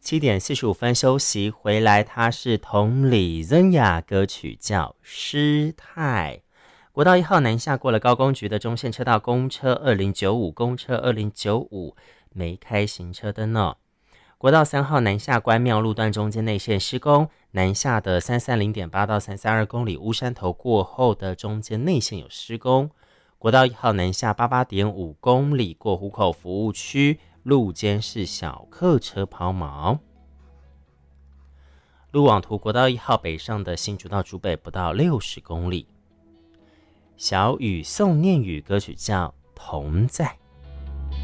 7点45分休息回来，它是同里曾雅，歌曲叫失态。国道1号南下过了高工局的中线车道，公车2095，公车2095没开行车灯呢。国道3号南下关庙路段中间内线施工，南下的330.8到332公里乌山头过后的中间内线有施工。国道1号南下88.5公里过湖口服务区，路肩是小客车抛锚。路网图国道1号北上的新竹到竹北不到60公里。小雨宋念宇，歌曲叫《同在》。